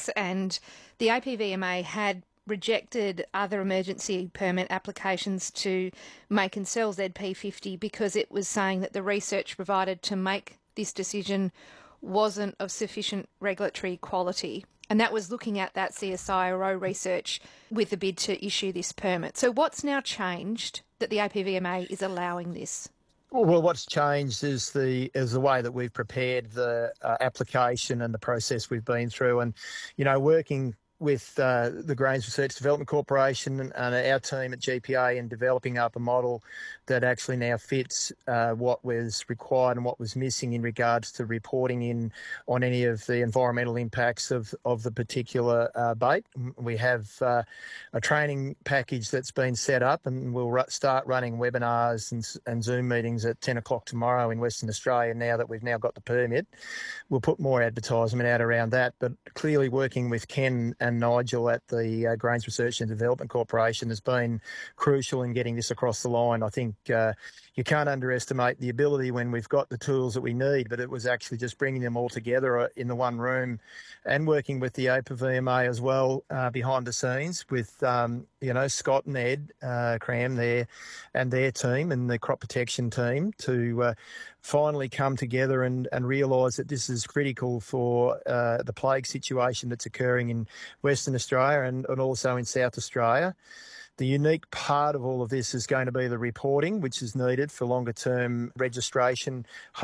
and the APVMA had rejected other emergency permit applications to make and sell ZP50 because it was saying that the research provided to make this decision wasn't of sufficient regulatory quality. And that was looking at that CSIRO research with the bid to issue this permit. So what's now changed that the APVMA is allowing this? Well, what's changed is the way that we've prepared the application and the process we've been through, and working with the Grains Research Development Corporation and our team at GPA in developing up a model that actually now fits what was required and what was missing in regards to reporting in on any of the environmental impacts of the particular bait. We have a training package that's been set up, and we'll start running webinars and Zoom meetings at 10 o'clock tomorrow in Western Australia now that we've now got the permit. We'll put more advertisement out around that, but clearly working with Ken and Nigel at the Grains Research and Development Corporation has been crucial in getting this across the line. I think you can't underestimate the ability when we've got the tools that we need, but it was actually just bringing them all together in the one room and working with the APVMA as well behind the scenes with, Scott and Ed Cram there and their team and the crop protection team to finally come together and realise that this is critical for the plague situation that's occurring in Western Australia and also in South Australia. The unique part of all of this is going to be the reporting, which is needed for longer term registration.